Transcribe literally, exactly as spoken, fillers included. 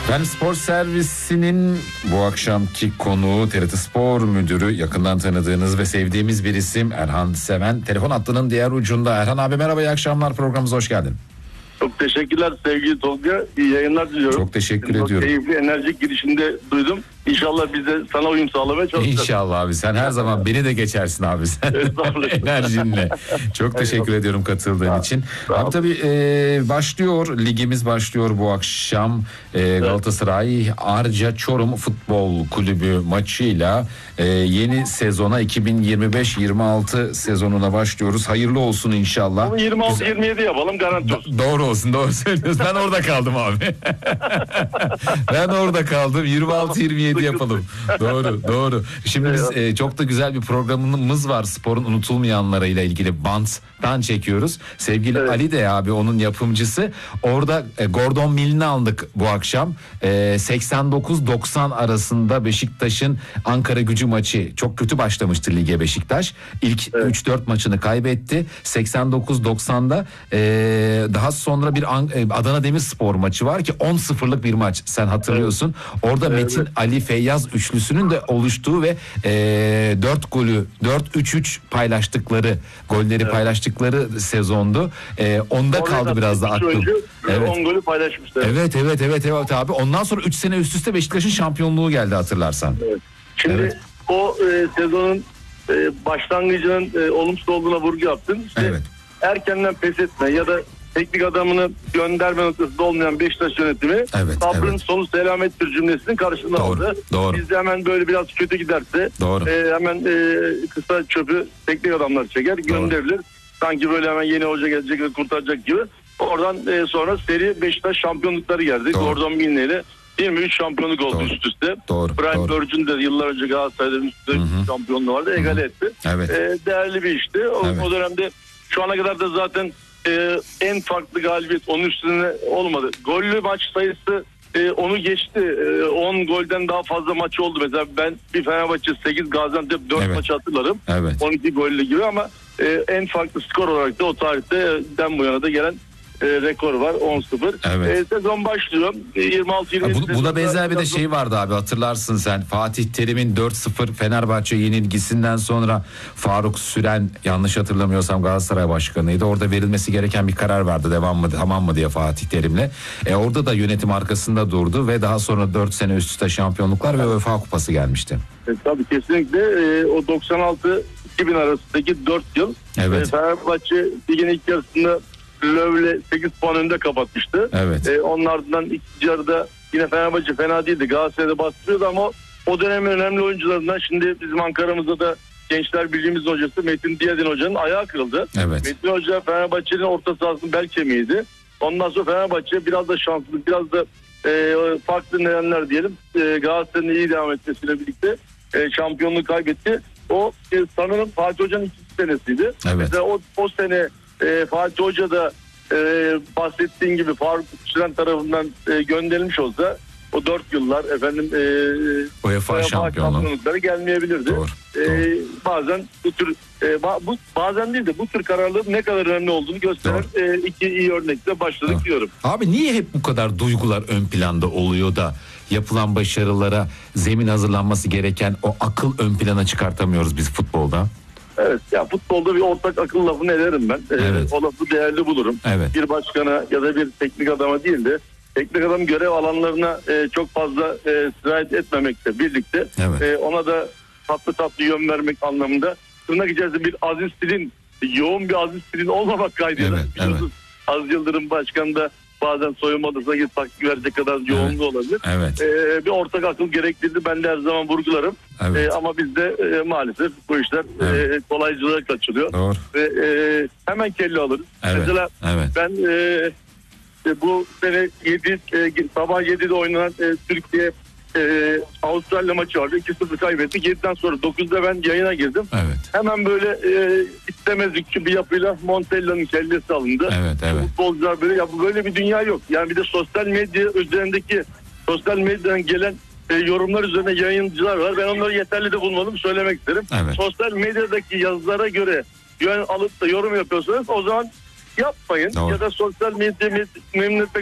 Ben Spor Servisi'nin bu akşamki konuğu T R T Spor Müdürü, yakından tanıdığınız ve sevdiğimiz bir isim Erhan Seven. Telefon hattının diğer ucunda. Erhan abi merhaba, iyi akşamlar, programımıza hoş geldin. Çok teşekkürler sevgili Tolga. İyi yayınlar diliyorum. Çok teşekkür Senin ediyorum. Keyifli, enerjik girişinde duydum. İnşallah biz de sana uyum sağlamaya çalışacağız. İnşallah abi, sen her zaman beni de geçersin abi sen. Enerjinle. Çok teşekkür ediyorum katıldığın Sağ için. Sağ abi tabii e, başlıyor, ligimiz başlıyor bu akşam. E, Galatasaray Arca Çorum Futbol Kulübü maçıyla e, yeni sezona iki bin yirmi beş yirmi altı sezonuna başlıyoruz. Hayırlı olsun inşallah. Bunu yirmi altı yirmi yedi yapalım, garanti olsun. Do- doğru olsun, doğru söylüyorsun. Ben orada kaldım abi. Ben orada kaldım. yirmi altı yirmi yedi yapalım. Doğru, doğru. Şimdi biz e, çok da güzel bir programımız var. Sporun unutulmayanlarıyla ilgili banttan çekiyoruz. Sevgili evet. Ali de abi onun yapımcısı. Orada e, Gordon Mill'ini aldık bu akşam. E, seksen dokuz doksan arasında Beşiktaş'ın Ankara Gücü maçı, çok kötü başlamıştı lige Beşiktaş. İlk evet. üç dört maçını kaybetti. seksen dokuz doksanda e, daha sonra bir An- Adana Demirspor maçı var ki on sıfırlık bir maç, sen hatırlıyorsun. Orada evet. Metin, Ali, Feyyaz üçlüsünün de oluştuğu ve e, dört golü dört üç üç paylaştıkları, golleri evet. paylaştıkları sezondu. E, onda Orada kaldı biraz da aklım. Evet. on golü paylaşmışlar. Evet evet evet evet abi. Ondan sonra üç sene üst üste Beşiktaş'ın şampiyonluğu geldi, hatırlarsan. Evet. Şimdi evet. o e, sezonun e, başlangıcının e, olumsuz olduğuna vurgu yaptın. İşte evet. erkenden pes etme ya da teknik adamını gönderme noktasında olmayan Beşiktaş yönetimi evet, sabrın evet. sonu selamettir cümlesinin karşılığında doğru, aldı. Doğru. Biz de hemen böyle biraz kötü giderse e, hemen e, kısa çöpü teknik adamlar çeker, gönderilir. Doğru. Sanki böyle hemen yeni hoca gelecek ve kurtaracak gibi. Oradan e, sonra seri Beşiktaş şampiyonlukları geldi. Doğru. Gordon Mill'le yirmi üç şampiyonluk oldu doğru. üst üste. Doğru. Brian Burge'ün de yıllar önce Galatasaray'da üst üste şampiyonluğu vardı. Egale etti. Evet. E, değerli bir işti. O, evet. o dönemde şu ana kadar da zaten Ee, en farklı galibiyet onun üstüne olmadı. Gollü maç sayısı e, onu geçti. E, on golden daha fazla maç oldu. Mesela ben bir Fenerbahçe sekiz, Gaziantep dört evet. maçı hatırlarım. Evet. on iki gollü gibi ama e, en farklı skor olarak da o tarihten bu yana da gelen e, rekor var, on sıfır. Evet. E, sezon başlıyor. yirmi altı yirmi yedi. Bu, buna benzer bir de şey vardı abi, hatırlarsın sen. Fatih Terim'in dört sıfır Fenerbahçe yenilgisinden sonra Faruk Süren, yanlış hatırlamıyorsam Galatasaray başkanıydı. Orada verilmesi gereken bir karar vardı. Devam mı tamam mı diye Fatih Terim'le. E, orada da yönetim arkasında durdu ve daha sonra dört sene üst üste şampiyonluklar ve UEFA Kupası gelmişti. E, tabii kesinlikle e, o doksan altı iki bin arasındaki dört yıl evet. e, Fenerbahçe ligin ilk yarısında Löw'le sekiz puan önde kapatmıştı. Evet. Ee, onun ardından ikinci yarıda yine Fenerbahçe fena değildi. Galatasaray'da bastırıyordu ama o dönemin önemli oyuncularından şimdi bizim Ankara'mızda da Gençler Birliğimizin hocası Metin Diyadin Hoca'nın ayağı kırıldı. Evet. Metin Hoca Fenerbahçe'nin orta sahasının bel kemiğiydi. Ondan sonra Fenerbahçe biraz da şanslı, biraz da e, farklı nedenler diyelim. E, Galatasaray'ın iyi devam etmesiyle birlikte e, şampiyonluğu kaybetti. O e, sanırım Fatih Hoca'nın ikinci senesiydi. Evet. Mesela o, o sene E, Fatih Hoca da e, bahsettiğin gibi Faruk Süren tarafından e, gönderilmiş olsa o dört yıllar efendim e, UEFA şampiyonlukları gelmeyebilirdi. Doğru, e, doğru. Bazen bu tür e, bu bazen değil de bu tür kararların ne kadar önemli olduğunu gösteren e, iki iyi örnekle başladık doğru. diyorum. Abi niye hep bu kadar duygular ön planda oluyor da yapılan başarılara zemin hazırlanması gereken o akıl ön plana çıkartamıyoruz biz futbolda? Evet, ya futbolda bir ortak akıl lafını ederim ben. Evet. Ee, o lafı değerli bulurum. Evet. Bir başkana ya da bir teknik adama değil de teknik adam görev alanlarına e, çok fazla e, sirayet etmemekle birlikte evet. e, ona da tatlı tatlı yön vermek anlamında tırnak içerisinde bir Aziz Sil'in, yoğun bir Aziz Sil'in olmamak kaydıyla. Evet, evet. Aziz Yıldırım Başkan da bazen soyunma odasına gidip taktik verecek kadar yoğunluğu evet. olabilir. Evet. Ee, bir ortak akıl gerektirdi. Ben de her zaman vurgularım. Evet. Ee, ama bizde e, maalesef bu işler evet. e, kolaycılığa kaçılıyor. Doğru. Ve e, hemen kelle alırız. Evet. Mesela evet. ben e, bu sene yedi, e, sabah yedide oynanan e, Türkiye e, Avustralya maçı vardı. iki sıfır kaybettik. yediden sonra dokuzda ben yayına girdim. Evet. Hemen böyle e, istemezlikçi bir yapıyla Montella'nın kellesi alındı. Evet, evet. Futbolcular böyle, ya böyle bir dünya yok. Yani bir de sosyal medya üzerindeki sosyal medyadan gelen e, yorumlar üzerine yayıncılar var. Ben onları yeterli de bulmadım, söylemek isterim. Evet. Sosyal medyadaki yazılara göre yön alıp da yorum yapıyorsanız o zaman yapmayın. Doğru. Ya da sosyal medya memnun etmek